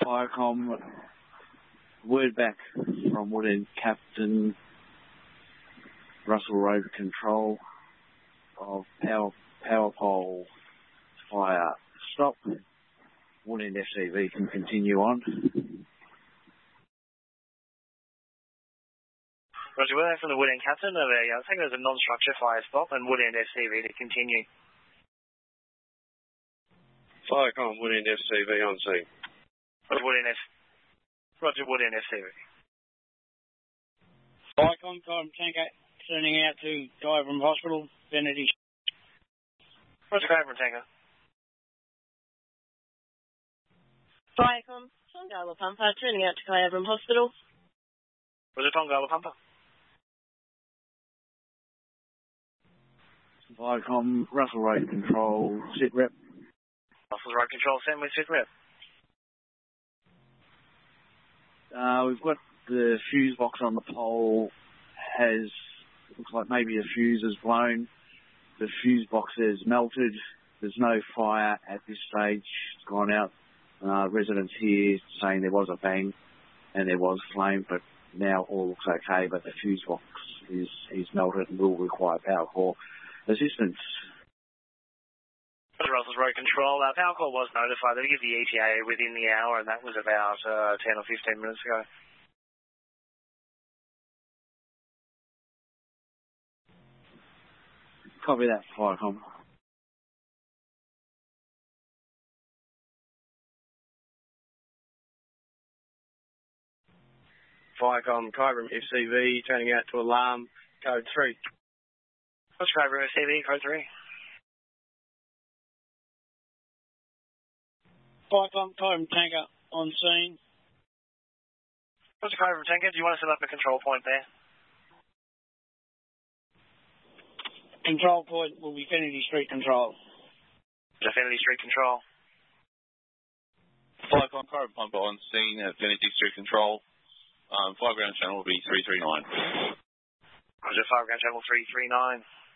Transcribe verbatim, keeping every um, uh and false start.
Firecom, word back from Woodend Captain Russell Road Control of power, power pole fire stop. Woodend F C V can continue on. Roger, we're from the Woodend Captain. Over there. I think there's a non-structure fire stop and Woodend F C V to continue. Firecom, Woodend F C V on scene. Roger, Woodend F. Roger, Woodend F C V. Firecom, Kyram Tanker, turning out to Kyram Hospital, Benedict. Roger, Kyram Tanker. Firecom, Tongala Pumper, turning out to Kyram Hospital. Roger, Tongala Pumper. Firecom, Russell Road Control, sit rep. Russell Road Control, send with sit rep. Uh, we've got the fuse box on the pole has, looks like maybe a fuse has blown. The fuse box has melted. There's no fire at this stage. It's gone out. Uh, residents here saying there was a bang and there was flame, but now all looks okay, but the fuse box is, is melted and will require power core assistance. Russell's Road Control. Uh, power call was notified. They give the E T A within the hour, and that was about uh, ten or fifteen minutes ago. Copy that, Firecom. Firecom, Kyram F C V, turning out to alarm, code three. What's Kyram F C V, code three? Firecom, Kyram Tanker on scene. What's Kyram Tanker? Do you want to set up a control point there? Control point will be Kennedy Street Control. Kennedy Street Control. Firecom, Kyram Pumper on scene at Kennedy Street Control. Um, fire ground channel will be three three nine. Roger, fire ground channel three three nine.